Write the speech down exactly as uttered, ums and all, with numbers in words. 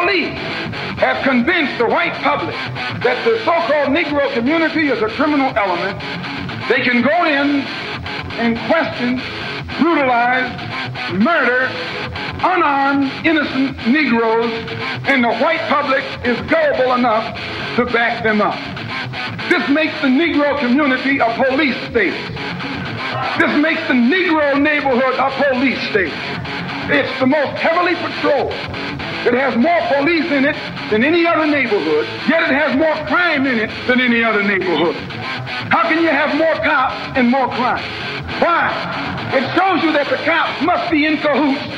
police have convinced the white public that the so-called Negro community is a criminal element, they can go in and question, brutalize, murder unarmed, innocent Negroes, and the white public is gullible enough to back them up. This makes the Negro community a police state. This makes the Negro neighborhood a police state. It's the most heavily patrolled. It has more police in it than any other neighborhood, yet it has more crime in it than any other neighborhood. How can you have more cops and more crime? Why? It shows you that the cops must be in cahoots